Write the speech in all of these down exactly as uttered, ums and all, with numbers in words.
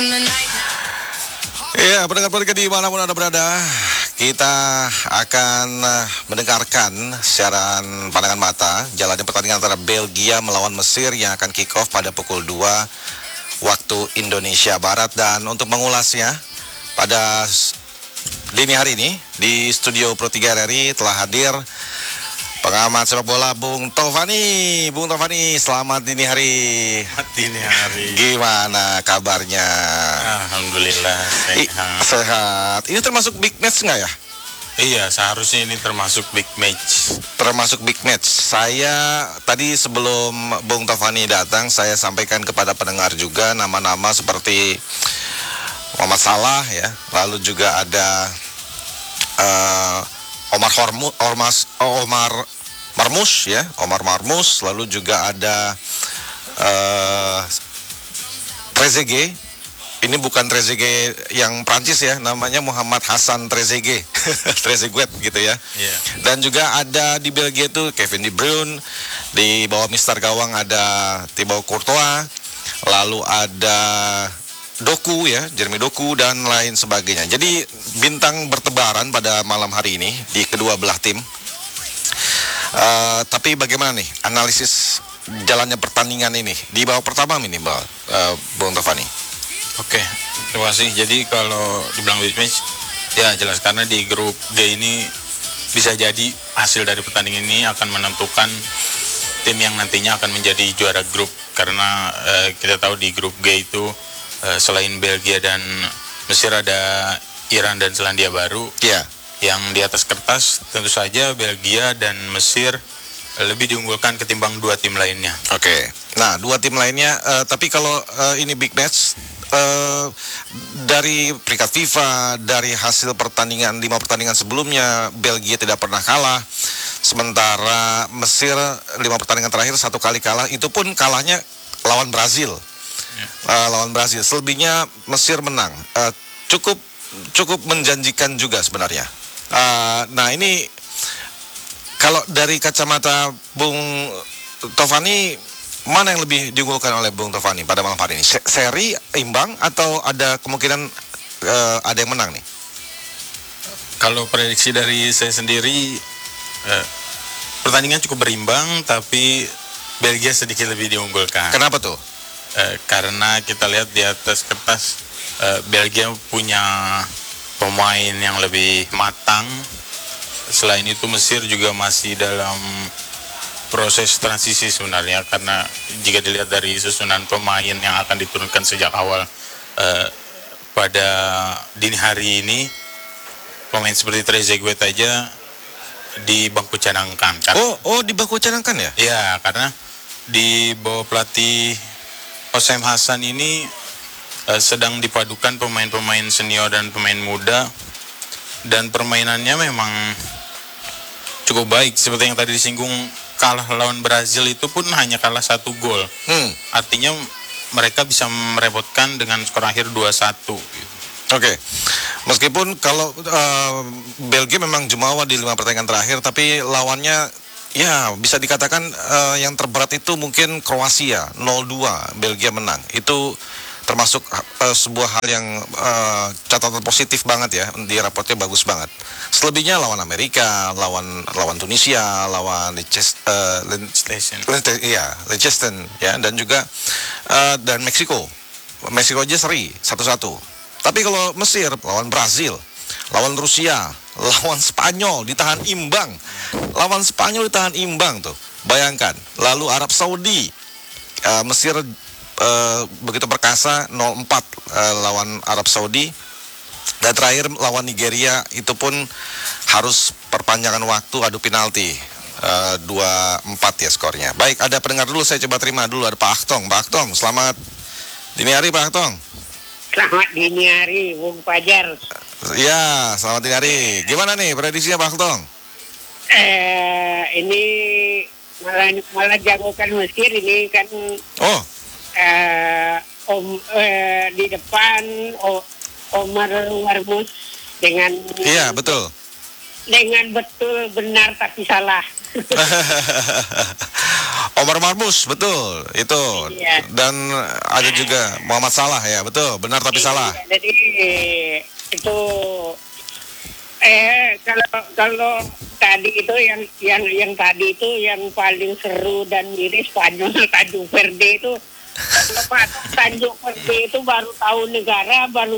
Ya, pendengar-pendengar dimanapun Anda berada, kita akan uh, mendengarkan siaran pandangan mata jalannya pertandingan antara Belgia melawan Mesir yang akan kick off pada pukul dua waktu Indonesia Barat. Dan untuk mengulasnya pada dini hari ini di studio Pro tiga R R I telah hadir pengamat sepak bola Bung Tovani. Bung Tovani, selamat dini hari. Selamat dini hari. Gimana kabarnya? Alhamdulillah sehat. I, sehat. Ini termasuk big match nggak ya? Iya, seharusnya ini termasuk big match. Termasuk big match. Saya tadi sebelum Bung Tovani datang, saya sampaikan kepada pendengar juga nama-nama seperti Muhammad Salah ya. Lalu juga ada uh, Omar Hormu, Ormas, Omar Marmus ya, Omar Marmus, lalu juga ada uh, Trezeguet. Ini bukan Trezeguet yang Prancis ya, namanya Muhammad Hassan Trezeguet, Trezeguet gitu ya. Yeah. Dan juga ada di Belgia itu Kevin De Bruyne, di bawah Mister Gawang ada Thibaut Courtois, lalu ada Doku ya, Jeremy Doku dan lain sebagainya. Jadi bintang bertebaran pada malam hari ini di kedua belah tim. Uh, tapi bagaimana nih analisis jalannya pertandingan ini di babak pertama minimal, uh, Bung Tovani? Oke, terima kasih. Jadi kalau dibilang big match, ya jelas karena di grup G ini bisa jadi hasil dari pertandingan ini akan menentukan tim yang nantinya akan menjadi juara grup. Karena uh, kita tahu di grup G itu uh, selain Belgia dan Mesir ada Iran dan Selandia Baru. Iya. Yeah. Yang di atas kertas tentu saja Belgia dan Mesir lebih diunggulkan ketimbang dua tim lainnya. Oke. Okay. Nah, dua tim lainnya, uh, tapi kalau uh, ini big match, uh, dari peringkat FIFA, dari hasil pertandingan lima pertandingan sebelumnya, Belgia tidak pernah kalah. Sementara Mesir lima pertandingan terakhir satu kali kalah, itu pun kalahnya lawan Brazil. Ya. Uh, lawan Brazil. Selebihnya Mesir menang. Uh, cukup cukup menjanjikan juga sebenarnya. Uh, nah ini kalau dari kacamata Bung Tovani, mana yang lebih diunggulkan oleh Bung Tovani pada malam hari ini? Seri, imbang, atau ada kemungkinan uh, ada yang menang nih? Kalau prediksi dari saya sendiri, uh, pertandingan cukup berimbang, tapi Belgia sedikit lebih diunggulkan. Kenapa tuh? Uh, karena kita lihat di atas kertas uh, Belgia punya pemain yang lebih matang. Selain itu Mesir juga masih dalam proses transisi sebenarnya, karena jika dilihat dari susunan pemain yang akan diturunkan sejak awal uh, pada dini hari ini, pemain seperti Trezeguet aja di bangku cadangkan. Oh, oh di bangku cadangkan ya? Ya, karena di bawah pelatih Hossein Hassan ini Uh, sedang dipadukan pemain-pemain senior dan pemain muda, dan permainannya memang cukup baik. Seperti yang tadi disinggung, kalah lawan Brazil itu pun hanya kalah satu gol. Hmm. Artinya mereka bisa merepotkan dengan skor akhir dua satu. Gitu. Oke, okay. Meskipun kalau uh, Belgia memang jumawa di lima pertandingan terakhir, tapi lawannya ya bisa dikatakan uh, yang terberat itu mungkin Kroasia nol dua, Belgia menang. Itu termasuk uh, sebuah hal yang uh, catatan positif banget ya, di raportnya bagus banget. Selebihnya lawan Amerika, lawan lawan Tunisia, lawan Liechtenstein, uh, Liechtenstein, iya, Liechtenstein ya, dan juga uh, dan Meksiko. Meksiko aja seri satu satu. Tapi kalau Mesir lawan Brazil, lawan Rusia, lawan Spanyol ditahan imbang, lawan Spanyol ditahan imbang tuh, bayangkan. Lalu Arab Saudi, uh, Mesir Uh, begitu perkasa nol empat uh, lawan Arab Saudi, dan terakhir lawan Nigeria itu pun harus perpanjangan waktu adu penalti uh, dua empat ya skornya. Baik, ada pendengar dulu, saya coba terima dulu. Ada Pak Aktong. Pak Aktong, selamat dini hari Pak Aktong. Selamat dini hari Bung Fajar. Ya, selamat dini hari. Gimana nih prediksinya Pak Aktong? Eh, ini malah malah jagokan Mesir ini kan. Oh. Uh, om uh, di depan o, Omar Marmus dengan iya betul dengan betul benar tapi salah. Omar Marmus, betul. Itu. Iya. Dan ada juga Muhammad Salah ya, betul. Benar tapi salah. Jadi itu eh kalau kalau tadi itu yang yang yang tadi itu yang paling seru dan miris Spanyol Tanjung Verde itu. Kalau Pak Tanjung Verde itu baru tahu negara, baru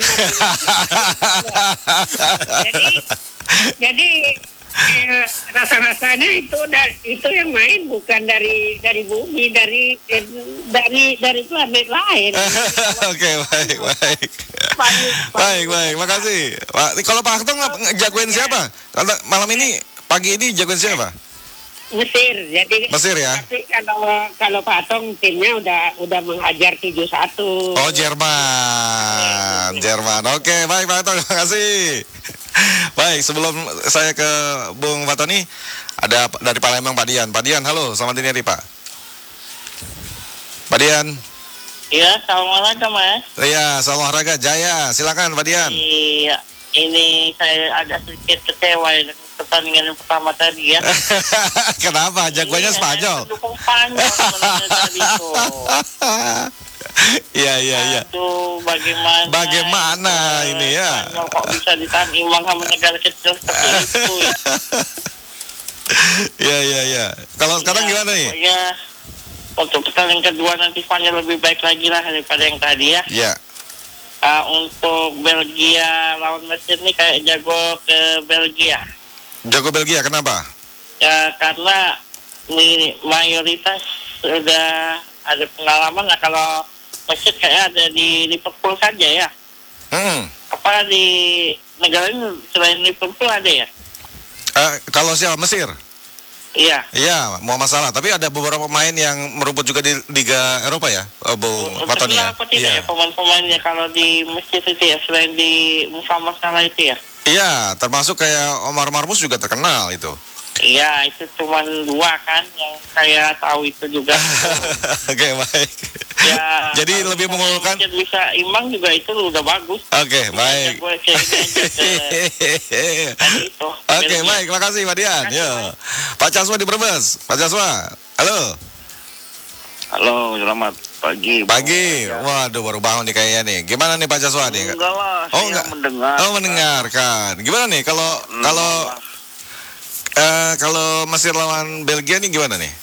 jadi jadi eh, rasa-rasanya itu da- itu yang main bukan dari dari bumi, dari eh, dari dari planet lain. Oke, baik, baik. Baik, baik, makasih. Pak, kalau Pak Harto nggak jagoin siapa? Kalau malam ini, pagi ini jagoin siapa? Mesir, jadi Mesir ya? tapi kalau kalau Pak Tong timnya udah udah menghajar tujuh satu. Oh, Jerman. Jerman. Oke, baik Pak Harto, terima kasih. Baik, sebelum saya ke Bung Fatoni, ada dari Palembang Pak Dian. Pak Dian, halo, selamat dini hari Pak. Pak Dian. Iya, assalamualaikum mas. Iya, salam olahraga Jaya. Silakan Pak Dian. Iya, ini saya agak sedikit kecewa dengan pertandingan yang pertama tadi ya. Kenapa? Jagoannya Iya, Spanyol. saya Dukung Spanyol sebenarnya tadi tuh. Iya, iya, iya. Aduh, bagaimana? Bagaimana eh, ini ya? Spanyol kok bisa ditahan imbang sama negara kecil seperti itu ya? Iya, iya, iya. Kalau sekarang Ya, gimana nih? pokoknya untuk pertandingan kedua nanti Spanyol lebih baik lagi lah daripada yang tadi ya. Iya. Uh, untuk Belgia lawan Mesir nih kayak jago ke Belgia. Jago Belgia, kenapa? Ya karena ini mayoritas sudah ada pengalaman lah. Kalau Mesir kayak ada di Liverpool saja ya. Hmm. Apa di negara ini selain Liverpool ada ya? Eh, kalau siapa? Mesir? Iya. Iya, mau masalah. Tapi ada beberapa pemain yang merumput juga di Liga Eropa ya, oh, Bung Fatoni ya? Terkenal apa tidak ya pemain-pemainnya kalau di Mesir itu ya selain di Muhammad Salah itu ya? Iya, termasuk kayak Omar Marmus juga terkenal itu. Iya, itu cuma dua kan yang saya tahu itu juga. Oke, baik. Ya, Jadi kalau lebih mengunggulkan. Mesir bisa imbang juga itu udah bagus. Oke, baik. Gue kayak ini aja ke tadi itu. Oke, Belgia. baik. Makasih Pak Dian. Yo. Pak Caswa di Brebes. Pak Caswa. Halo. Halo, selamat pagi. Pagi. Waduh, baru bangun nih kayaknya nih. Gimana nih Pak Caswa nih? Enggak lah, Oh, saya enggak. mendengar. Oh, mendengarkan. Gimana nih kalau Hmm, kalau lah. eh, kalau Mesir lawan Belgia nih gimana nih?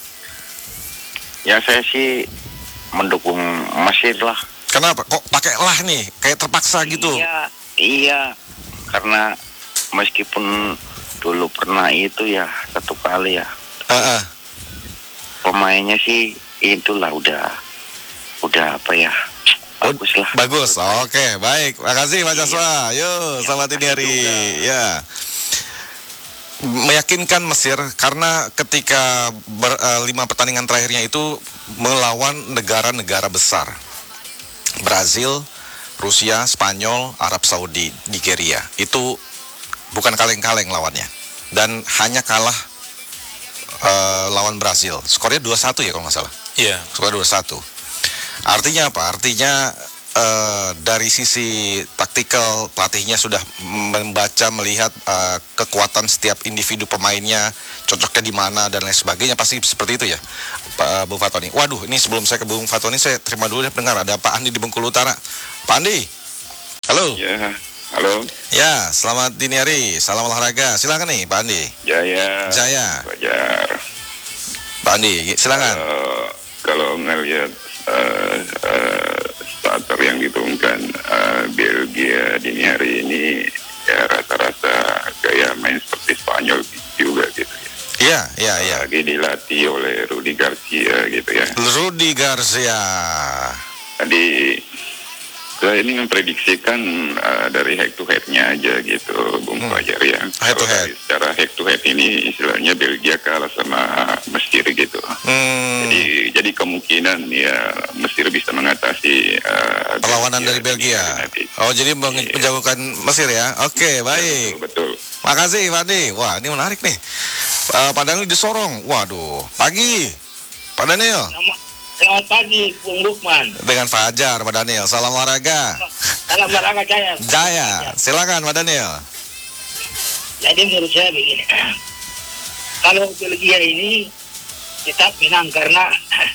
Ya saya sih mendukung Mesir lah. Kenapa? Kok pakai lah nih? Kayak terpaksa gitu. Iya, iya. Karena meskipun dulu pernah itu ya satu kali ya. Heeh. Pemainnya sih itulah udah udah apa ya? Bagus lah. Bagus. Oke, baik. Makasih Pak Caswa. Yo, selamat ini hari. Ya. Meyakinkan Mesir karena ketika ber, eh, lima pertandingan terakhirnya itu melawan negara-negara besar. Brazil, Rusia, Spanyol, Arab Saudi, Nigeria. Itu bukan kaleng-kaleng lawannya. Dan hanya kalah eh, lawan Brazil. Skornya dua satu ya kalau nggak salah. Iya. Skor dua satu. Artinya apa? Artinya eh, dari sisi taktikal pelatihnya sudah membaca melihat eh, kekuatan setiap individu pemainnya, cocoknya di mana dan lain sebagainya, pasti seperti itu ya, Pak Bung Fatoni. Waduh, ini sebelum saya ke Bung Fatoni saya terima dulu ya pendengar, ada Pak Andi di Bengkulu Utara. Pak Andi. Halo. Ya, halo. Ya, selamat dini hari. Salam olahraga. Silakan nih Pak Andi. Jaya. Jaya. Fajar. Pak Andi, silakan. Eh, kalau ngelihat uh, uh, starter yang diturunkan uh, Belgia dini hari ini, ya rata-rata gaya main seperti Spanyol juga gitu ya. Iya, iya, iya. Lagi dilatih oleh Rudi Garcia gitu ya. Rudi Garcia. Tadi saya ini memprediksikan uh, dari head to head-nya aja gitu, Bung Hmm. Fajar ya. Head to Kalau head. dari secara head to head ini istilahnya Belgia kalah sama Mesir gitu. Hmm. Jadi jadi kemungkinan ya Mesir bisa mengatasi uh, Perlawanan dari Belgia. nanti. Oh, jadi meng- Iya. menjagokan Mesir ya? Oke, baik. Betul. Makasih, Pak Andi. Wah, ini menarik nih. Uh, Pak Daniel disorong. Waduh, pagi. Pak Daniel. Selamat pagi, Bung Lukman. Dengan Fajar, Pak Daniel. Salam olahraga. Salam olahraga Jaya. Jaya. Silakan, Pak Daniel. Jadi menurut saya begini, kalau Belgia ini tetap menang karena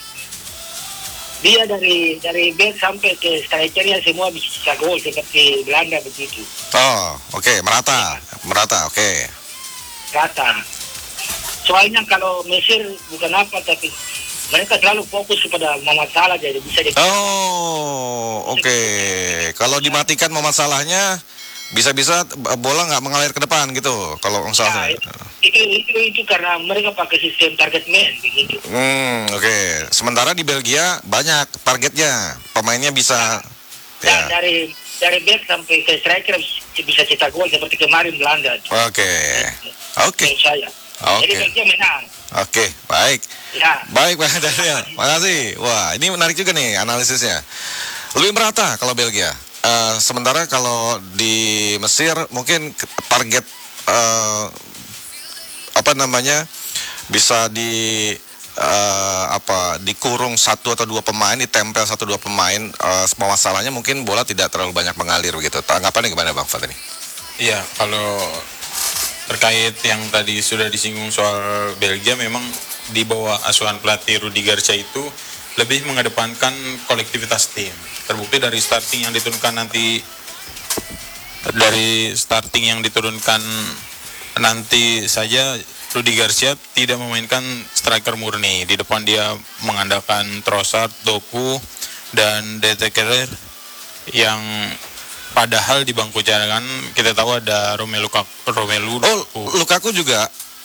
dia dari dari back sampai ke strikernya semua bisa gol seperti Belanda begitu. Oh, oke, okay. merata, merata, oke. Okay. Rata. Soalnya kalau Mesir bukan apa, tapi mereka selalu fokus kepada Muhammad Salah, jadi bisa di. Oh, oke. Okay. Kalau dimatikan Muhammad Salahnya, bisa-bisa bola nggak mengalir ke depan gitu. Kalau nggak salah. Nah, itu, itu itu karena mereka pakai sistem target man begitu. Hmm, oke. Okay. Sementara di Belgia banyak targetnya, pemainnya bisa. Dan ya. dari dari back sampai ke striker bisa cetak gol seperti kemarin Belanda. Oke, okay. oke. Okay. Saya. Oke. Jadi Belgia menang. Oke, okay, baik. Ya. Baik, Pak Daniel. Makasih. Wah, ini menarik juga nih analisisnya. Lebih merata kalau Belgia. Uh, sementara kalau di Mesir mungkin target uh, apa namanya bisa di uh, apa dikurung satu atau dua pemain, ditempel satu dua pemain. Uh, masalahnya mungkin bola tidak terlalu banyak mengalir begitu. Tanggapannya gimana Bang Fatani? Iya, kalau terkait yang tadi sudah disinggung soal Belgia, memang di bawah asuhan pelatih Rudi Garcia itu lebih mengedepankan kolektivitas tim. Terbukti dari starting yang diturunkan nanti dari starting yang diturunkan nanti saja Rudi Garcia tidak memainkan striker murni. Di depan dia mengandalkan Trossard, Doku, dan De Kerer yang padahal di bangku cadangan kita tahu ada Romelu Lukaku. Romelu Oh, Lukaku juga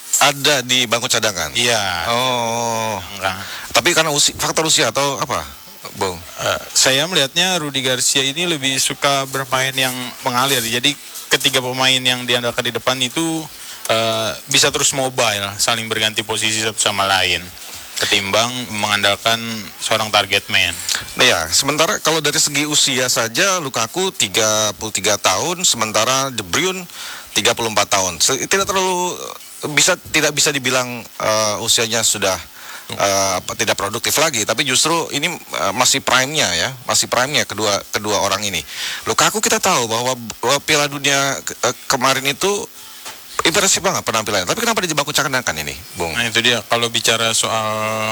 ada di bangku cadangan. Iya. Oh. Enggak. Tapi karena usi, faktor usia atau apa, Bung? Uh, saya melihatnya Rudi Garcia ini lebih suka bermain yang mengalir. Jadi ketiga pemain yang diandalkan di depan itu uh, bisa terus mobile, saling berganti posisi satu sama lain, ketimbang mengandalkan seorang target man. Nah ya, sementara kalau dari segi usia saja Lukaku tiga puluh tiga tahun, sementara De Bruyne tiga puluh empat tahun. Tidak terlalu bisa tidak bisa dibilang uh, usianya sudah uh, apa, tidak produktif lagi, tapi justru ini uh, masih prime-nya ya, masih prime-nya kedua kedua orang ini. Lukaku kita tahu bahwa, bahwa Piala Dunia ke, uh, kemarin itu impresif banget penampilannya. Tapi kenapa dia bangku cadangan ini, Bung? Nah itu dia, kalau bicara soal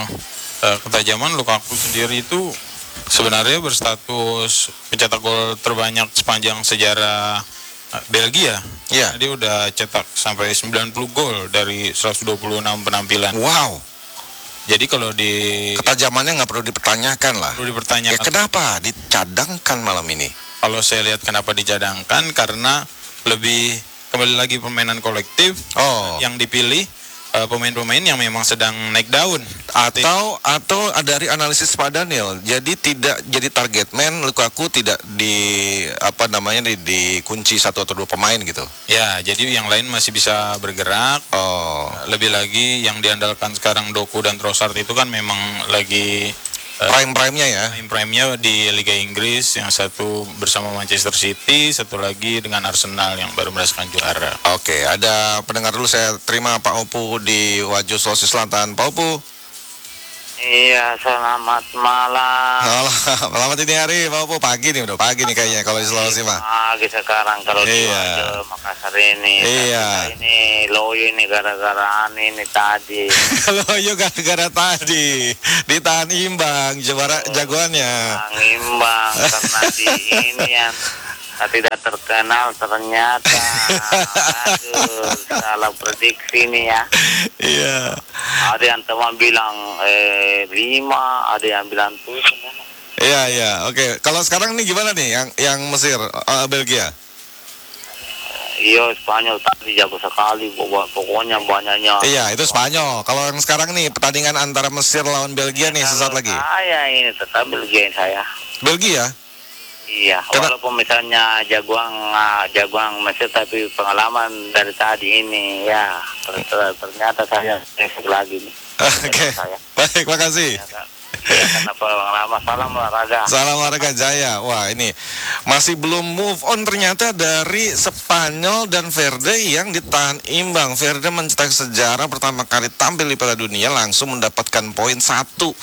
uh, ketajaman, Lukaku sendiri itu sebenarnya berstatus pencetak gol terbanyak sepanjang sejarah Belgia. Iya. Dia udah cetak sampai sembilan puluh gol dari seratus dua puluh enam penampilan. Wow. Jadi kalau di ketajamannya nggak perlu dipertanyakan lah. Perlu dipertanyakan. Ya, kenapa dicadangkan malam ini? Kalau saya lihat kenapa dicadangkan, karena lebih kembali lagi permainan kolektif. Oh. Yang dipilih uh, pemain-pemain yang memang sedang naik daun. Atau atau dari analisis Pak Daniel, jadi tidak jadi target man, Lukaku tidak di apa namanya di, dikunci satu atau dua pemain gitu. Ya, jadi yang lain masih bisa bergerak. Oh. Lebih lagi yang diandalkan sekarang Doku dan Trossard itu kan memang lagi uh, prime-prime-nya ya. Prime-prime-nya di Liga Inggris, yang satu bersama Manchester City, satu lagi dengan Arsenal yang baru merasakan juara. Oke, ada pendengar dulu, saya terima Pak Opu di Wajo, Sulawesi Selatan. Pak Opu. Iya, selamat malam. Selamat ini hari, Pak Opu. Pagi nih, udah pagi nih kayaknya kalau di Sulawesi mah. Pagi sekarang kalau di iya. Wajo, Makassar ini. Iya. Ini loyo ini gara-gara ini tadi. Loyo gara-gara tadi ditahan imbang, juara jagoannya. Imbang karena di ini yang tidak terkenal ternyata. Aduh, salah prediksi nih ya. Iya. Ada yang teman bilang eh, lima, ada yang bilang tujuh. Iya iya, oke. Kalau sekarang nih gimana nih yang yang Mesir, uh, Belgia? Iya, Spanyol tadi jago sekali, pokoknya banyaknya. Iya, itu Spanyol. Kalau yang sekarang nih pertandingan antara Mesir lawan Belgia nih sesaat lagi. Saya ini tetap Belgia saya. Belgia? Iya, Kena... walaupun misalnya jagoan uh, jagoan Mesir, tapi pengalaman dari tadi ini ya ternyata saya besok lagi nih. Oke. Okay. Baik, makasih. Ya, karena pengalaman. Salam olahraga. Salam olahraga Jaya. Wah, ini masih belum move on ternyata dari Spanyol dan Verde yang ditahan imbang. Verde mencetak sejarah pertama kali tampil di Piala Dunia langsung mendapatkan poin satu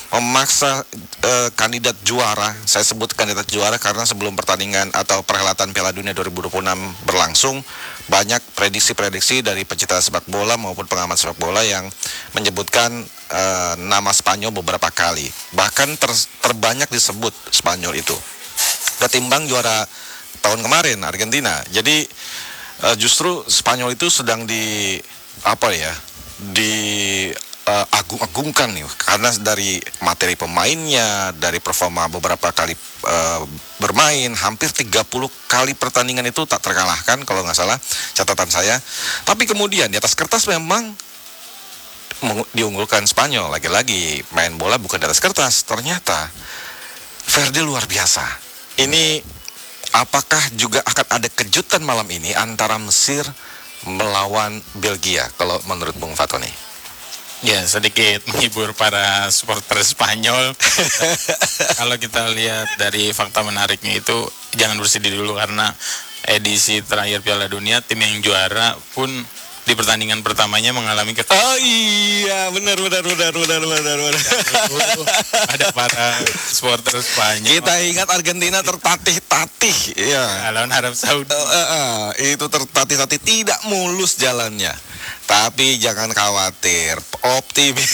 memaksa eh, kandidat juara. Saya sebut kandidat juara karena sebelum pertandingan atau perhelatan Piala Dunia dua ribu dua puluh enam berlangsung, banyak prediksi-prediksi dari pecinta sepak bola maupun pengamat sepak bola yang menyebutkan eh, nama Spanyol beberapa kali. Bahkan ter- terbanyak disebut Spanyol itu ketimbang juara tahun kemarin Argentina. Jadi uh, justru Spanyol itu sedang di apa ya di uh, agung-agungkan nih karena dari materi pemainnya, dari performa beberapa kali uh, bermain, hampir tiga puluh kali pertandingan itu tak terkalahkan kalau nggak salah catatan saya. Tapi kemudian di atas kertas memang diunggulkan Spanyol. Lagi-lagi main bola bukan di atas kertas, ternyata Valverde luar biasa. Ini apakah juga akan ada kejutan malam ini antara Mesir melawan Belgia kalau menurut Bung Fatoni? Ya, sedikit menghibur para supporter Spanyol. Kalau kita lihat dari fakta menariknya itu, jangan bersedih dulu karena edisi terakhir Piala Dunia tim yang juara pun di pertandingan pertamanya mengalami kekalahan. Oh iya, benar benar benar benar benar benar. Ada para supporter Spanyol. Kita ingat Argentina tertatih-tatih, ya. Lawan Arab Saudi. Uh, uh, uh, itu tertatih-tatih, tidak mulus jalannya. Tapi jangan khawatir, optimis.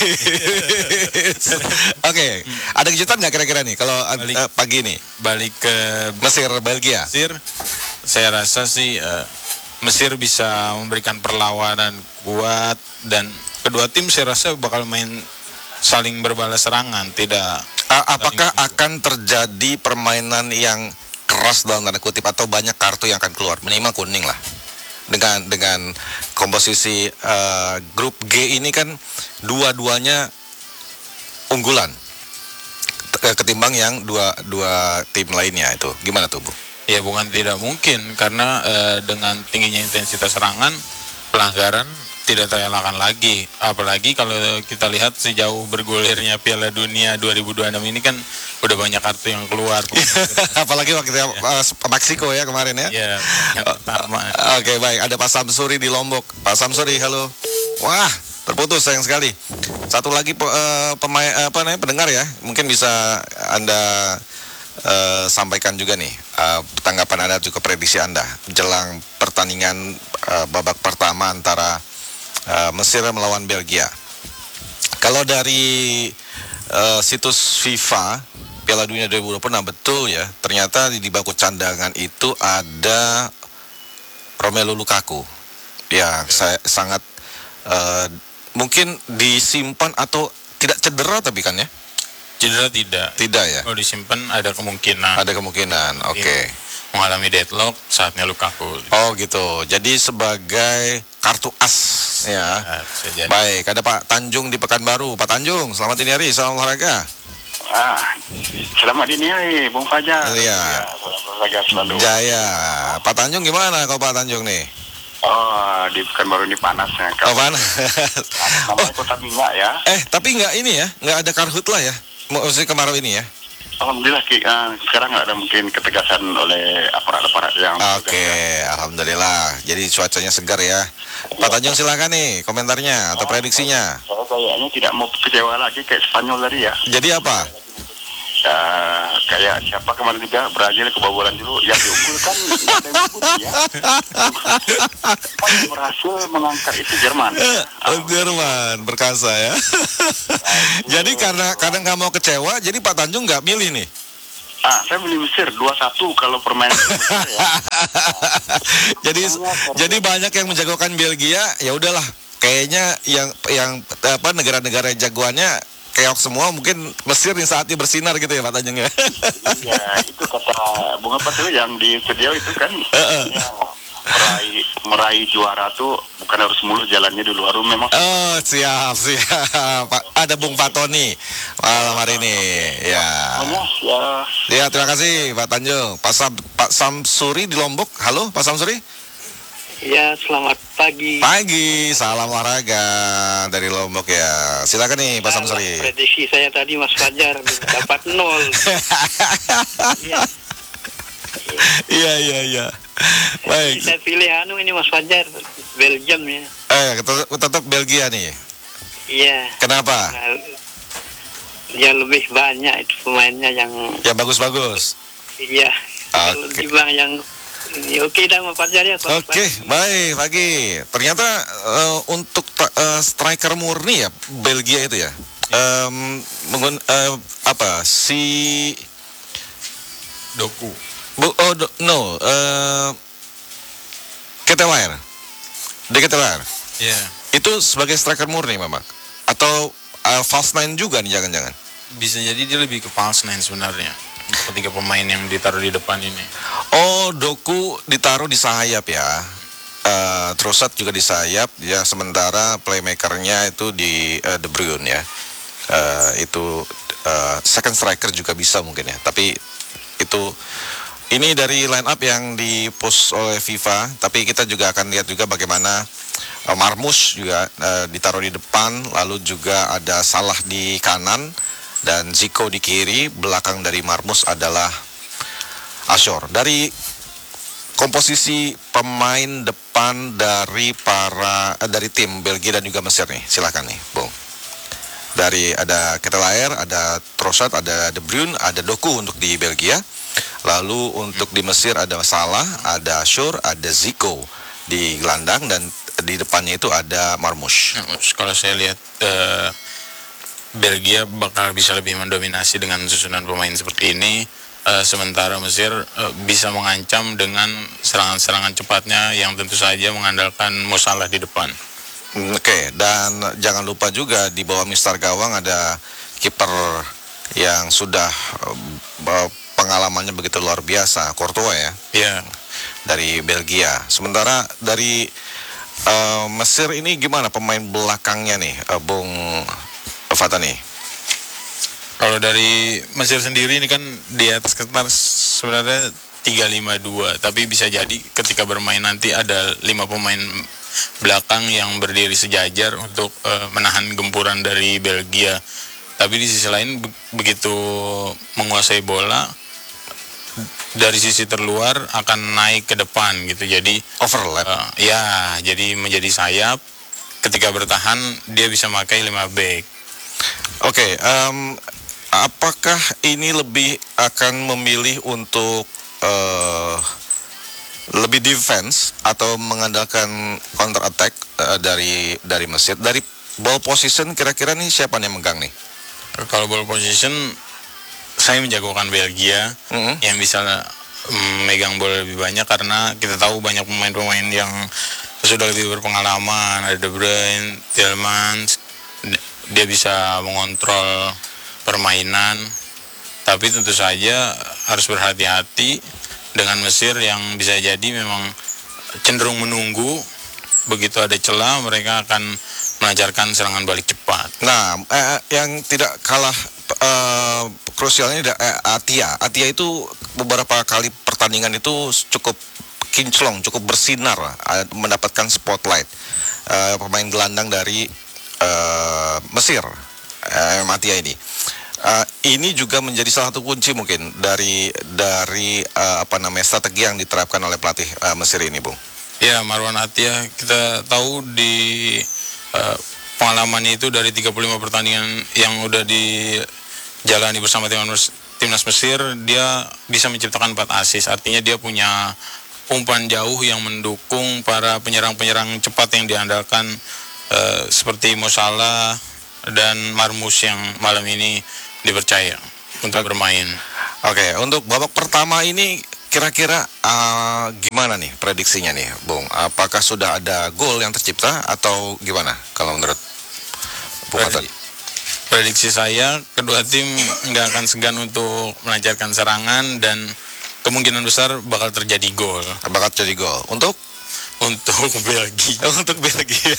Oke, okay. Ada kejutan nggak kira-kira nih kalau balik, uh, pagi ini? Balik ke Mesir Belgia. Mesir, saya rasa sih uh, Mesir bisa memberikan perlawanan kuat dan kedua tim saya rasa bakal main saling berbalas serangan, tidak. A- apakah akan terjadi permainan yang keras dalam tanda kutip atau banyak kartu yang akan keluar, minimal kuning lah dengan dengan komposisi uh, grup G ini kan dua-duanya unggulan ketimbang yang dua dua tim lainnya itu gimana tuh Bu? Ya bukan tidak mungkin karena eh, dengan tingginya intensitas serangan pelanggaran tidak terelakkan lagi, apalagi kalau kita lihat sejauh bergulirnya Piala Dunia dua ribu dua puluh enam ini kan udah banyak kartu yang keluar. Apalagi waktu ya. uh, Meksiko ya kemarin ya. Iya, yang pertama. Uh, Oke okay, baik, ada Pak Samsuri di Lombok. Pak Samsuri, halo. Wah, terputus sayang sekali. Satu lagi uh, pemain apa namanya pendengar ya, mungkin bisa Anda Uh, sampaikan juga nih uh, tanggapan Anda juga prediksi Anda jelang pertandingan uh, babak pertama antara uh, Mesir melawan Belgia. Kalau dari uh, situs FIFA Piala Dunia dua ribu dua puluh enam betul ya, ternyata di, di bangku cadangan itu ada Romelu Lukaku. Ya, saya sangat uh, mungkin disimpan atau tidak cedera tapi kan ya? Cedera tidak. Tidak ya? Kalau disimpan ada kemungkinan. Ada kemungkinan, oke. Okay. Mengalami deadlock, saatnya Lukaku. Oh gitu, jadi sebagai kartu as ya. Nah, baik, ada Pak Tanjung di Pekanbaru. Pak Tanjung, selamat dini hari, salam olahraga. Ah, selamat dini hari, Bung Fajar. Iya. Ya, selamat olahraga selalu. Jaya. Pak Tanjung gimana kalau Pak Tanjung nih? Oh, di Pekanbaru ini panas ya. Oh panas. Namanya oh. Kota minyak ya. Eh, tapi nggak ini ya, nggak ada karhutlah ya. Maksudnya kemarau ini ya? Alhamdulillah uh, sekarang nggak ada mungkin ketegasan oleh aparat-aparat yang. Oke, okay, alhamdulillah. Jadi cuacanya segar ya. Pak Tanjung silakan nih komentarnya atau prediksinya. Saya kayaknya tidak mau kecewa lagi kayak Spanyol tadi ya. Jadi apa? Ya, kayak siapa kemarin juga Brazil kebobolan dulu yang diunggulkan ada yang putih ya. Yang berhasil mengangkat itu Jerman. Oh, Jerman berkasa ya. Jadi karena kadang nggak mau kecewa, jadi Pak Tanjung nggak milih nih. Ah, saya milih Mesir dua satu kalau permainan Mesir ya. jadi jadi banyak yang menjagokan Belgia, ya udahlah. Kayaknya yang yang apa negara-negara jagoannya keok semua, mungkin Mesir yang saatnya bersinar gitu ya Pak Tanjung ya. Iya, itu kata Bunga Patri yang di studio itu kan ya, meraih meraih juara tuh bukan harus mulus jalannya dulu, harus memang. Oh siap siap Pak, ada Bung Fatoni malam hari ini ya. Ya. Ya terima kasih Pak Tanjung. Pak Sam, Pak Samsuri di Lombok, halo Pak Samsuri. Ya, selamat pagi. Pagi, salam olahraga dari Lombok ya. Silakan nih Pak Samsuri. Prediksi saya tadi Mas Fajar dapat nol. Iya iya iya. Baik. Saya pilih anu ini Mas Fajar, Belgium ya. Eh, tetap, tetap Belgia nih. Iya. Kenapa? Nah, ya lebih banyak itu pemainnya yang Ya bagus-bagus. iya kalau Oke. Jibang yang ini oke dah Mas Fajar ya. selamat Oke, pagi. baik Pagi. Ternyata eh, untuk ta- eh, striker murni ya Belgia itu ya. Em, mengun- eh, apa si Doku. Bu, oh do- no eh Ketelaer. De Ketelaer. Ya, Itu sebagai striker murni memang atau eh, false nine juga nih jangan-jangan. bisa jadi dia lebih ke false nine sebenarnya. Ketiga pemain yang ditaruh di depan ini. Oh, Doku ditaruh di sayap ya. Eh Trossard juga di sayap ya, sementara playmakernya itu di eh, De Bruyne ya. Eh, itu eh, second striker juga bisa mungkin ya. Tapi itu ini dari line up yang di-post oleh FIFA, tapi kita juga akan lihat juga bagaimana eh, Marmoush juga eh, ditaruh di depan, lalu juga ada Salah di kanan dan Zico di kiri. Belakang dari Marmoush adalah Ashore. Dari komposisi pemain depan dari para eh, dari tim Belgia dan juga Mesir nih, silakan nih, Bung. Dari ada Ketelaer, ada Trossard, ada De Bruyne, ada Doku untuk di Belgia. Lalu untuk di Mesir ada Salah, ada Ashore, ada Zico di gelandang dan di depannya itu ada Marmoush. Nah, kalau saya lihat eh, Belgia bakal bisa lebih mendominasi dengan susunan pemain seperti ini. Eh, sementara Mesir eh, bisa mengancam dengan serangan-serangan cepatnya yang tentu saja mengandalkan Mo Salah di depan. Hmm, Oke, dan jangan lupa juga di bawah mister gawang ada kiper yang sudah eh, pengalamannya begitu luar biasa, Courtois ya, Ya, dari Belgia. Sementara dari eh, Mesir ini gimana pemain belakangnya nih, eh, Bung Fatani? kalau dari Mesir sendiri ini kan di atas kertas sebenarnya tiga lima dua, tapi bisa jadi ketika bermain nanti ada lima pemain belakang yang berdiri sejajar untuk eh, menahan gempuran dari Belgia. Tapi di sisi lain be- begitu menguasai bola dari sisi terluar akan naik ke depan gitu. Jadi Overlap. eh, ya, jadi menjadi sayap. Ketika bertahan dia bisa pakai lima back. Oke, em, apakah ini lebih akan memilih untuk eh, lebih defense atau mengandalkan counter attack eh, dari dari Mesir? Dari ball position kira-kira nih siapa nih yang megang nih? Kalau ball position saya menjagokan Belgia Mhm. yang bisa mm, megang bola lebih banyak karena kita tahu banyak pemain-pemain yang sudah lebih berpengalaman, ada De Bruyne, Tielemans, dia bisa mengontrol permainan. Tapi tentu saja harus berhati-hati dengan Mesir yang bisa jadi memang cenderung menunggu. Begitu ada celah mereka akan melancarkan serangan balik cepat. Nah, eh, yang tidak kalah eh, krusialnya ada eh, Atia. Atia itu beberapa kali pertandingan itu cukup kinclong, cukup bersinar, eh, mendapatkan spotlight. Eh, pemain gelandang dari eh, Mesir, eh, Atia ini. Eh, ini juga menjadi salah satu kunci mungkin dari dari eh, apa namanya strategi yang diterapkan oleh pelatih eh, Mesir ini, Bung. Ya, Marwan Atia kita tahu di uh, pengalamannya itu dari tiga puluh lima pertandingan yang udah dijalani bersama timnas timnas Mesir, dia bisa menciptakan empat assist. Artinya dia punya umpan jauh yang mendukung para penyerang-penyerang cepat yang diandalkan uh, seperti Mo Salah dan Marmoush yang malam ini dipercaya untuk bermain. Oke, untuk babak pertama ini kira-kira uh, gimana nih prediksinya nih, Bung? Apakah sudah ada gol yang tercipta atau gimana kalau menurut Bung Fatani? Predi- Prediksi saya, kedua tim nggak akan segan untuk melancarkan serangan dan kemungkinan besar bakal terjadi gol Bakal jadi gol untuk untuk Belgia. untuk Belgia.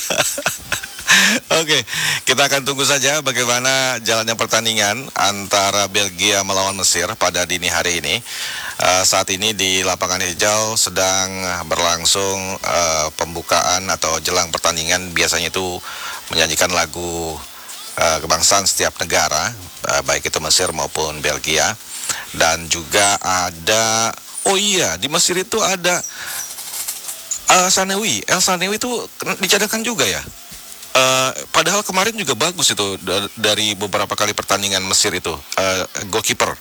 Oke, kita akan tunggu saja bagaimana jalannya pertandingan antara Belgia melawan Mesir pada dini hari ini. Uh, saat ini di lapangan hijau sedang berlangsung uh, pembukaan atau jelang pertandingan. Biasanya itu menyanyikan lagu uh, kebangsaan setiap negara, uh, baik itu Mesir maupun Belgia. Dan juga ada, oh iya, di Mesir itu ada uh, Sanewi. El Sanewi itu dicadangkan juga ya? Uh, padahal kemarin juga bagus itu da- dari beberapa kali pertandingan Mesir itu uh, goalkeeper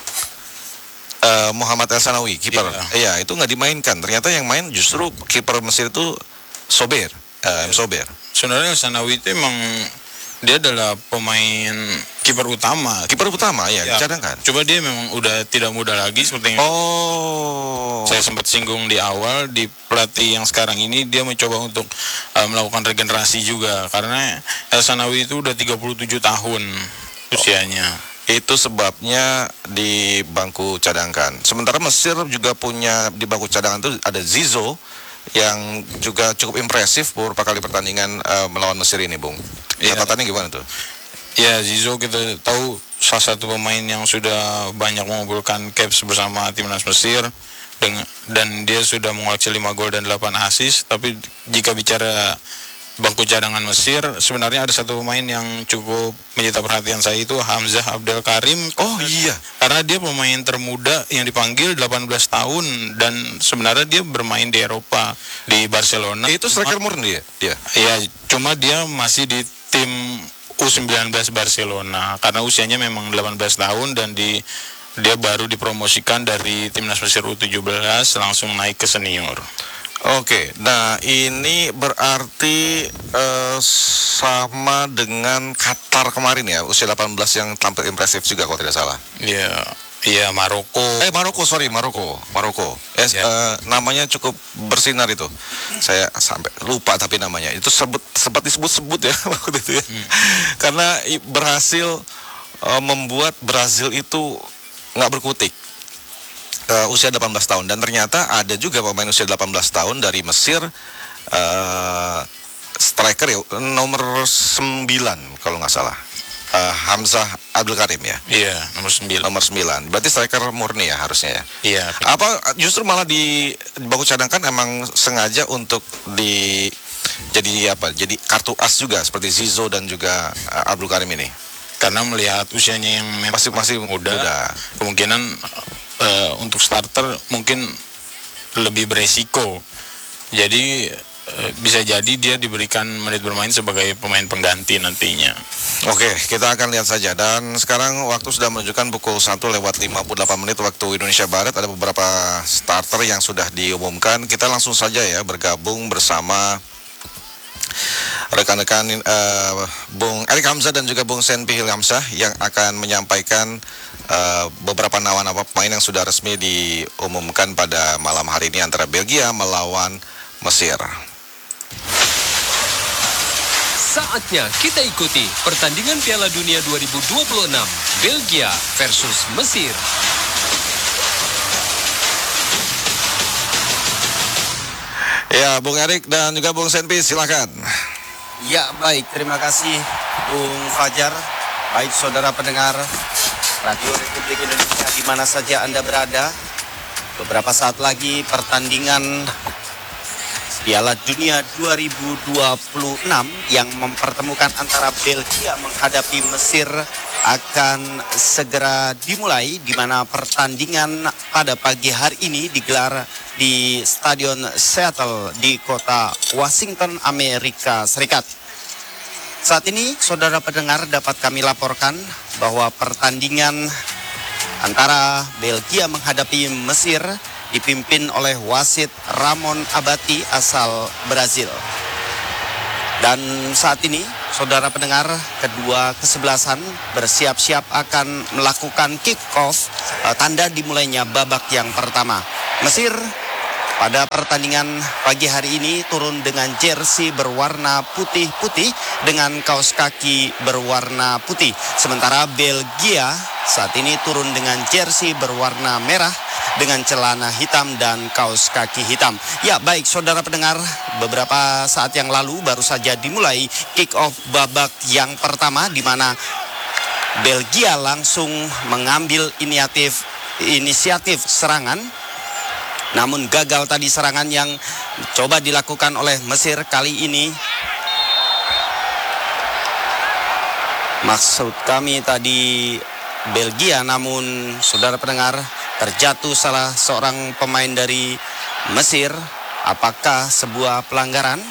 uh, Muhammad El Sanawi kiper. Iya, itu nggak dimainkan. Ternyata yang main justru kiper Mesir itu Sober, uh, M Sober. Sebenarnya El Sanawi itu emang dia adalah pemain kiper utama. Kiper utama ya, ya, cadangkan. Coba dia memang udah tidak muda lagi seperti yang oh. saya sempat singgung di awal. Di pelatih yang sekarang ini dia mencoba untuk uh, melakukan regenerasi juga karena El Sanawi itu udah tiga puluh tujuh tahun usianya. Itu sebabnya di bangku cadangkan. Sementara Mesir juga punya di bangku cadangan itu ada Zizo yang juga cukup impresif beberapa kali pertandingan uh, melawan Mesir ini, Bung. Catatannya gimana tuh? Ya, Zizo kita tahu salah satu pemain yang sudah banyak mengumpulkan caps bersama timnas Mesir dengan, dan dia sudah mengoleksi lima gol dan delapan assist. Tapi jika bicara bangku cadangan Mesir, sebenarnya ada satu pemain yang cukup menyita perhatian saya, itu Hamzah Abdel Karim. Oh iya, karena dia pemain termuda yang dipanggil delapan belas tahun dan sebenarnya dia bermain di Eropa di Barcelona. Itu striker murni dia. Dia. Ya, cuma dia masih di tim U sembilan belas Barcelona karena usianya memang delapan belas tahun dan di dia baru dipromosikan dari timnas Mesir U tujuh belas langsung naik ke senior. Oke, nah ini berarti uh, sama dengan Qatar kemarin ya, usia delapan belas yang tampil impresif juga kalau tidak salah. Iya, iya Maroko. Eh Maroko, sorry Maroko, Maroko. Eh, ya. uh, namanya cukup bersinar itu. Saya sampai lupa tapi namanya. Itu sebut sempat disebut-sebut ya waktu itu ya. Hmm. Karena berhasil uh, membuat Brazil itu nggak berkutik. Uh, usia delapan belas tahun dan ternyata ada juga pemain usia delapan belas tahun dari Mesir, uh, striker ya nomor sembilan kalau nggak salah, uh, Hamzah Abdul Karim ya. Iya, nomor sembilan. Nomor sembilan. Berarti striker murni ya harusnya ya. Iya. Apa justru malah di, di bangku cadangkan emang sengaja untuk di jadi apa? Jadi kartu as juga seperti Zizo dan juga uh, Abdul Karim ini. Karena melihat usianya yang masih masih muda, muda. kemungkinan uh, untuk starter mungkin lebih beresiko. Jadi uh, bisa jadi dia diberikan menit bermain sebagai pemain pengganti nantinya. Oke, kita akan lihat saja. Dan sekarang waktu sudah menunjukkan pukul satu lewat lima puluh delapan menit waktu Indonesia Barat. Ada beberapa starter yang sudah diumumkan. Kita langsung saja ya bergabung bersama rekan-rekan uh, Bung Erik Hamzah dan juga Bung Senpi Hilhamzah yang akan menyampaikan uh, beberapa nama-nama pemain yang sudah resmi diumumkan pada malam hari ini antara Belgia melawan Mesir. Saatnya kita ikuti pertandingan Piala Dunia dua ribu dua puluh enam Belgia versus Mesir. Ya, Bung Erik dan juga Bung Senpi, silakan. Ya, baik. Terima kasih, Bung Fajar. Baik, saudara pendengar Radio Republik Indonesia di mana saja Anda berada. Beberapa saat lagi pertandingan Piala Dunia dua ribu dua puluh enam yang mempertemukan antara Belgia menghadapi Mesir akan segera dimulai, di mana pertandingan pada pagi hari ini digelar di Stadion Seattle di kota Washington, Amerika Serikat. Saat ini, saudara pendengar, dapat kami laporkan bahwa pertandingan antara Belgia menghadapi Mesir dipimpin oleh wasit Ramon Abati asal Brazil. Dan saat ini, saudara pendengar, kedua kesebelasan bersiap-siap akan melakukan kick-off, tanda dimulainya babak yang pertama. Mesir pada pertandingan pagi hari ini turun dengan jersey berwarna putih-putih dengan kaos kaki berwarna putih. Sementara Belgia saat ini turun dengan jersey berwarna merah dengan celana hitam dan kaos kaki hitam. Ya, baik saudara pendengar, beberapa saat yang lalu baru saja dimulai kick-off babak yang pertama, di mana Belgia langsung mengambil inisiatif inisiatif serangan. Namun gagal tadi serangan yang coba dilakukan oleh Mesir kali ini. Maksud kami tadi Belgia, namun saudara pendengar, terjatuh salah seorang pemain dari Mesir. Apakah sebuah pelanggaran?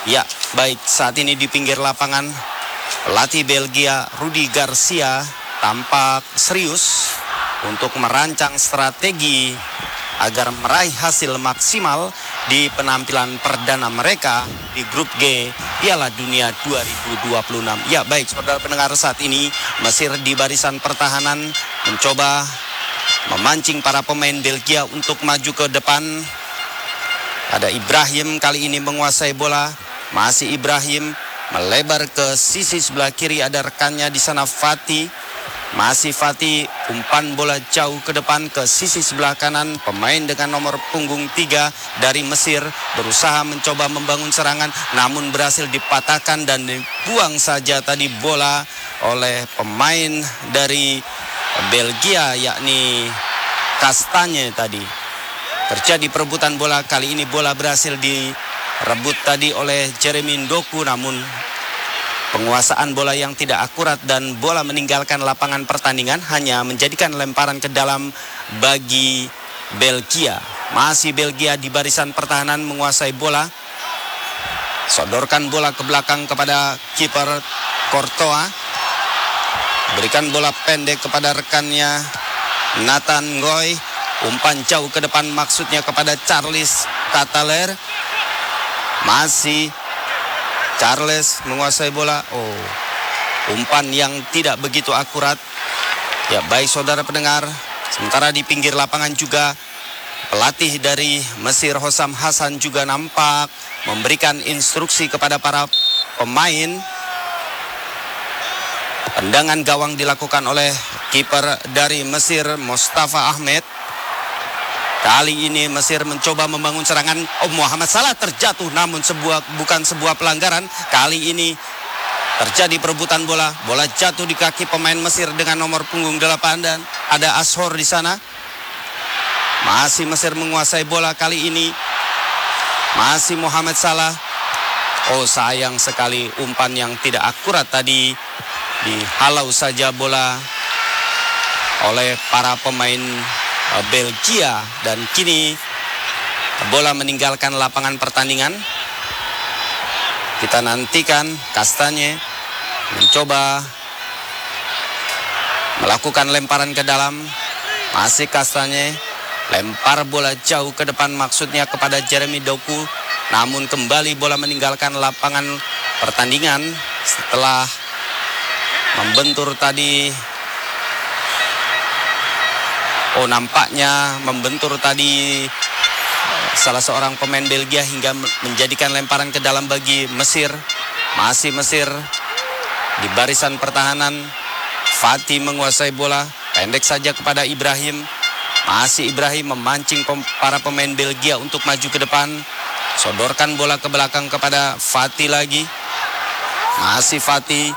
Ya, baik, saat ini di pinggir lapangan pelatih Belgia Rudi Garcia tampak serius untuk merancang strategi agar meraih hasil maksimal di penampilan perdana mereka di grup G Piala Dunia dua ribu dua puluh enam. Ya, baik, saudara pendengar, saat ini Mesir di barisan pertahanan mencoba memancing para pemain Belgia untuk maju ke depan. Ada Ibrahim kali ini menguasai bola. Masih Ibrahim melebar ke sisi sebelah kiri, ada rekannya di sana Fatih. Masih Fatih, umpan bola jauh ke depan ke sisi sebelah kanan. Pemain dengan nomor punggung tiga dari Mesir berusaha mencoba membangun serangan, namun berhasil dipatahkan dan dibuang saja tadi bola oleh pemain dari Belgia, yakni Kastanye tadi. Terjadi perebutan bola, kali ini bola berhasil direbut tadi oleh Jeremy Ndoku, namun penguasaan bola yang tidak akurat dan bola meninggalkan lapangan pertandingan, hanya menjadikan lemparan ke dalam bagi Belgia. Masih Belgia di barisan pertahanan menguasai bola. Sodorkan bola ke belakang kepada kiper Courtois. Berikan bola pendek kepada rekannya Nathan Ngoy. Umpan jauh ke depan, maksudnya kepada Charles Kataler. Masih Charles menguasai bola. Oh, umpan yang tidak begitu akurat. Ya, baik saudara pendengar. Sementara di pinggir lapangan juga pelatih dari Mesir Hossam Hassan juga nampak memberikan instruksi kepada para pemain. Tendangan gawang dilakukan oleh kiper dari Mesir Mustafa Ahmed. Kali ini Mesir mencoba membangun serangan. Oh, Muhammad Salah terjatuh, namun sebuah bukan sebuah pelanggaran. Kali ini terjadi perebutan bola. Bola jatuh di kaki pemain Mesir dengan nomor punggung delapan dan ada Ashor di sana. Masih Mesir menguasai bola kali ini. Masih Muhammad Salah. Oh, sayang sekali umpan yang tidak akurat tadi. Dihalau saja bola oleh para pemain Belgia dan kini bola meninggalkan lapangan pertandingan. Kita nantikan Kastanye mencoba melakukan lemparan ke dalam. Masih Kastanye lempar bola jauh ke depan, maksudnya kepada Jeremy Doku, namun kembali bola meninggalkan lapangan pertandingan setelah membentur tadi. Oh, nampaknya membentur tadi salah seorang pemain Belgia hingga menjadikan lemparan ke dalam bagi Mesir. Masih Mesir di barisan pertahanan. Fatih menguasai bola, pendek saja kepada Ibrahim. Masih Ibrahim memancing para pemain Belgia untuk maju ke depan. Sodorkan bola ke belakang kepada Fatih lagi. Masih Fatih.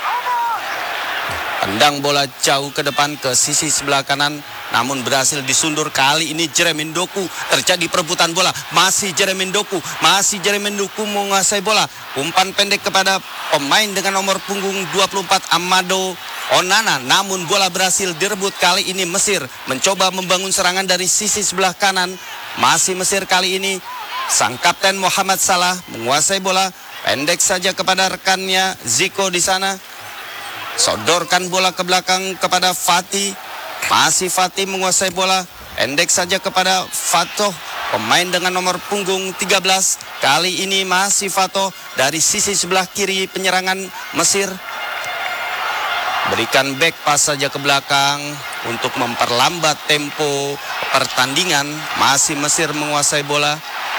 Tendang bola jauh ke depan ke sisi sebelah kanan, namun berhasil disundur. Kali ini Jeremy Ndoku, terjadi perebutan bola. Masih Jeremy Ndoku, masih Jeremy Ndoku menguasai bola. Umpan pendek kepada pemain dengan nomor punggung dua puluh empat Amado Onana, namun bola berhasil direbut. Kali ini Mesir mencoba membangun serangan dari sisi sebelah kanan. Masih Mesir kali ini. Sang kapten Muhammad Salah menguasai bola, pendek saja kepada rekannya Zico di sana. Sodorkan bola ke belakang kepada Fatih. Masih Fatih menguasai bola, pendek saja kepada Fatoh, pemain dengan nomor punggung tiga belas. Kali ini masih Fatoh dari sisi sebelah kiri penyerangan Mesir. Berikan back pass saja ke belakang untuk memperlambat tempo pertandingan. Masih Mesir menguasai bola.